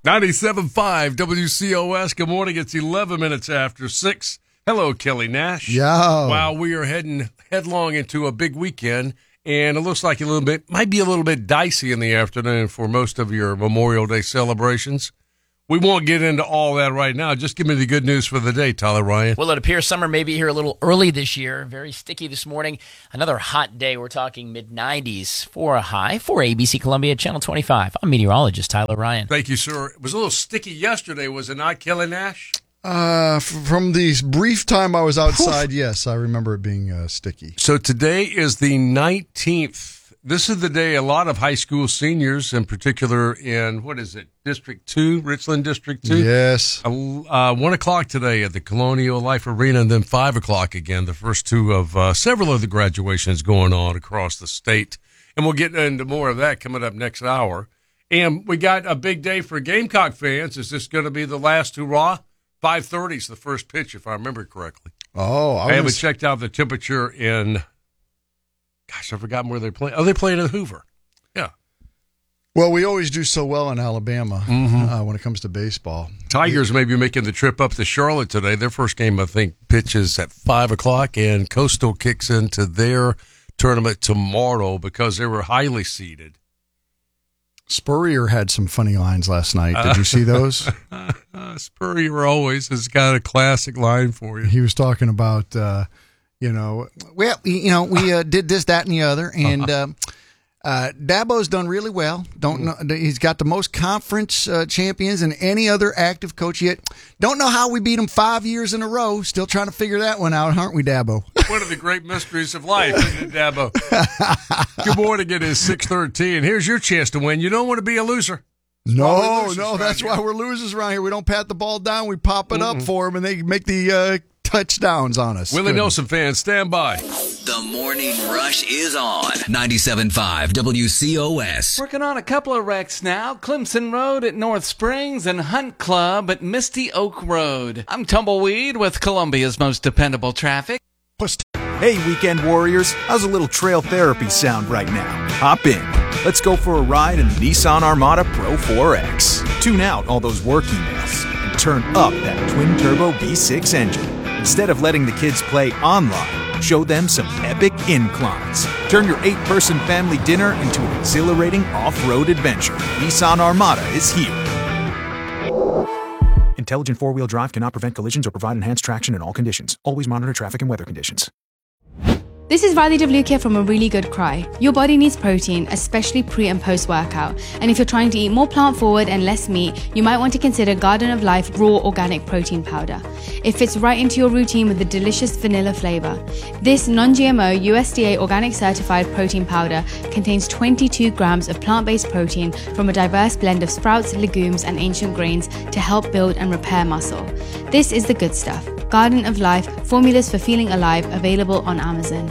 97.5 WCOS. Good morning. It's 11 minutes after 6. Hello, Kelly Nash. Yo. Wow, we are heading headlong into a big weekend, and it looks like might be a little bit dicey in the afternoon for most of your Memorial Day celebrations. We won't get into all that right now. Just give me the good news for the day, Tyler Ryan. Well, it appears summer may be here a little early this year. Very sticky this morning. Another hot day. We're talking mid-90s for a high for ABC Columbia Channel 25. I'm meteorologist Tyler Ryan. Thank you, sir. It was a little sticky yesterday, was it not, Kelly Nash? From the brief time I was outside, yes, I remember it being sticky. So today is the 19th. This is the day a lot of high school seniors, in particular in, District 2, Richland District 2? Yes. 1 o'clock today at the Colonial Life Arena, and then 5 o'clock again, the first two of several of the graduations going on across the state. And we'll get into more of that coming up next hour. And we got a big day for Gamecock fans. Is this going to be the last hurrah? 5:30 is the first pitch, if I remember correctly. Oh, I haven't checked out the temperature in... Gosh, I've forgotten where they're playing. Oh, they're playing in Hoover. Yeah. Well, we always do so well in Alabama when it comes to baseball. Tigers may be making the trip up to Charlotte today. Their first game, I think, pitches at 5 o'clock, and Coastal kicks into their tournament tomorrow because they were highly seeded. Spurrier had some funny lines last night. Did you see those? Spurrier always has got a classic line for you. He was talking about... we did this, that, and the other, and Dabo's done really well. He's got the most conference champions than any other active coach yet. Don't know how we beat him 5 years in a row. Still trying to figure that one out, aren't we, Dabo? One of the great mysteries of life, isn't it, Dabo? Good morning. It is 6:13. Here's your chance to win. You don't want to be a loser. No, that's why we're losers around here. We don't pat the ball down. We pop it up for them, and they make the touchdowns on us. Willie Nelson fans, stand by. The Morning Rush is on 97.5 WCOS. Working on a couple of wrecks now. Clemson Road at North Springs and Hunt Club at Misty Oak Road. I'm Tumbleweed with Columbia's most dependable traffic. Hey, weekend warriors. How's a little trail therapy sound right now? Hop in. Let's go for a ride in the Nissan Armada Pro 4X. Tune out all those work emails and turn up that twin-turbo V6 engine. Instead of letting the kids play online, show them some epic inclines. Turn your 8-person family dinner into an exhilarating off-road adventure. Nissan Armada is here. Intelligent four-wheel drive cannot prevent collisions or provide enhanced traction in all conditions. Always monitor traffic and weather conditions. This is Riley WK from A Really Good Cry. Your body needs protein, especially pre and post workout. And if you're trying to eat more plant forward and less meat, you might want to consider Garden of Life Raw Organic Protein Powder. It fits right into your routine with a delicious vanilla flavor. This non-GMO USDA organic certified protein powder contains 22 grams of plant-based protein from a diverse blend of sprouts, legumes, and ancient grains to help build and repair muscle. This is the good stuff. Garden of Life, formulas for feeling alive, available on Amazon.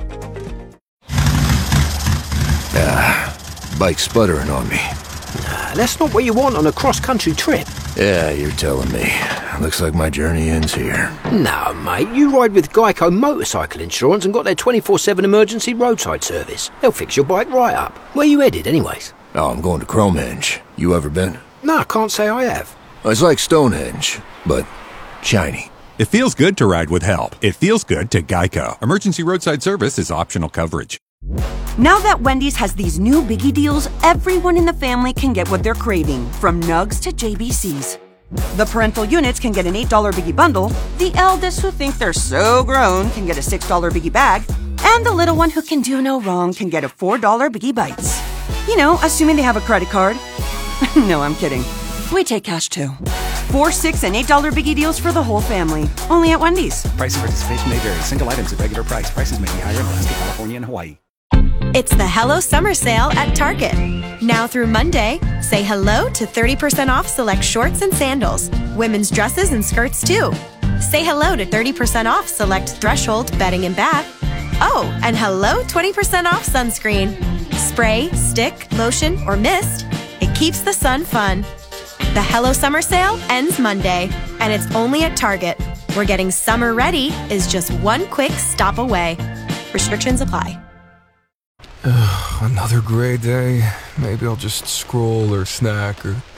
Bike's sputtering on me. Nah, that's not what you want on a cross-country trip. Yeah, you're telling me. Looks like my journey ends here. No, mate, you ride with Geico Motorcycle Insurance and got their 24/7 emergency roadside service. They'll fix your bike right up. Where you headed, anyways? Oh, I'm going to Cromehenge. You ever been? No, I can't say I have. It's like Stonehenge, but shiny. It feels good to ride with help. It feels good to Geico. Emergency roadside service is optional coverage. Now that Wendy's has these new biggie deals, everyone in the family can get what they're craving, from nugs to JBCs. The parental units can get an $8 biggie bundle, the eldest who think they're so grown can get a $6 biggie bag, and the little one who can do no wrong can get a $4 biggie bites. You know, assuming they have a credit card. No, I'm kidding. We take cash too. 4, $6, and $8 biggie deals for the whole family. Only at Wendy's. Price and participation may vary. Single items at regular price. Prices may be higher in Alaska, California, and Hawaii. It's the Hello Summer Sale at Target. Now through Monday, say hello to 30% off select shorts and sandals. Women's dresses and skirts too. Say hello to 30% off select Threshold bedding and bath. Oh, and hello 20% off sunscreen. Spray, stick, lotion, or mist. It keeps the sun fun. The Hello Summer Sale ends Monday, and it's only at Target, where getting summer ready is just one quick stop away. Restrictions apply. Another gray day. Maybe I'll just scroll or snack or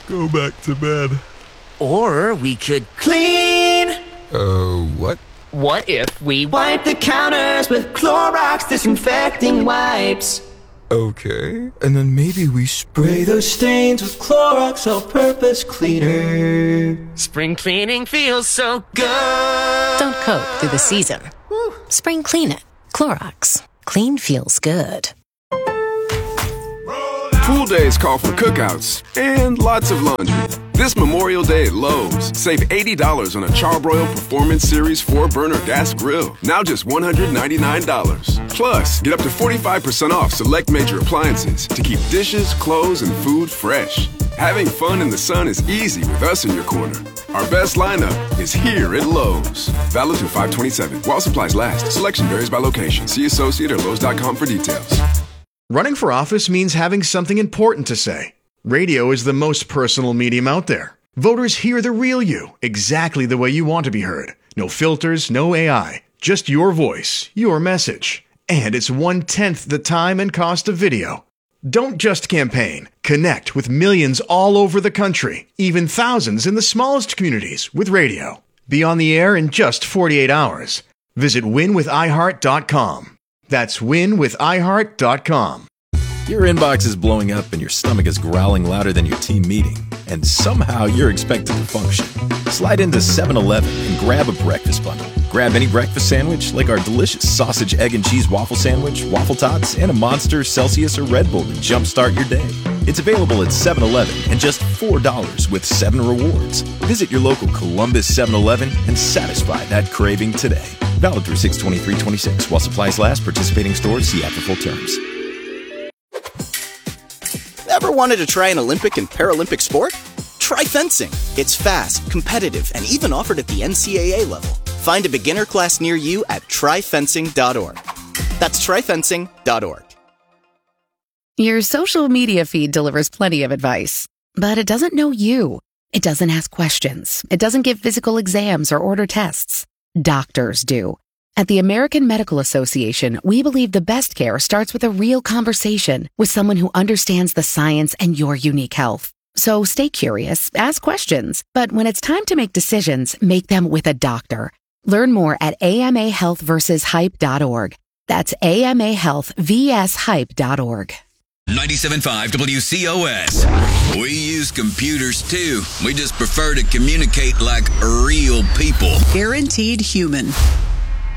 go back to bed. Or we could clean. What? What if we wipe the counters with Clorox disinfecting wipes? Okay. And then maybe we Spray those stains with Clorox all-purpose cleaner. Spring cleaning feels so good. Don't coat through the season. Spring clean it. Clorox. Clean feels good. Pool days call for cookouts and lots of laundry. This Memorial Day at Lowe's, save $80 on a Charbroil Performance Series 4-burner gas grill. Now just $199. Plus, get up to 45% off select major appliances to keep dishes, clothes, and food fresh. Having fun in the sun is easy with us in your corner. Our best lineup is here at Lowe's. Valid through 5/27. While supplies last. Selection varies by location. See associate or Lowe's.com for details. Running for office means having something important to say. Radio is the most personal medium out there. Voters hear the real you, exactly the way you want to be heard. No filters, no AI, just your voice, your message. And it's 1/10 the time and cost of video. Don't just campaign. Connect with millions all over the country, even thousands in the smallest communities with radio. Be on the air in just 48 hours. Visit winwithiheart.com. That's winwithiheart.com. Your inbox is blowing up and your stomach is growling louder than your team meeting, and somehow you're expected to function. Slide into 7-Eleven and grab a breakfast bundle. Grab any breakfast sandwich like our delicious sausage, egg, and cheese waffle sandwich, waffle tots, and a Monster, Celsius, or Red Bull to jumpstart your day. It's available at 7-Eleven and just $4 with 7 rewards. Visit your local Columbus 7-Eleven and satisfy that craving today. Valid through 6/23/26. While supplies last, participating stores see after full terms. Ever wanted to try an Olympic and Paralympic sport? Try fencing. It's fast, competitive, and even offered at the NCAA level. Find a beginner class near you at tryfencing.org. That's tryfencing.org. Your social media feed delivers plenty of advice, but it doesn't know you. It doesn't ask questions. It doesn't give physical exams or order tests. Doctors do. At the American Medical Association, we believe the best care starts with a real conversation with someone who understands the science and your unique health. So stay curious, ask questions, but when it's time to make decisions, make them with a doctor. Learn more at amahealthversushype.org. That's amahealthvshype.org. 97.5 WCOS. We use computers too. We just prefer to communicate like real people. Guaranteed human.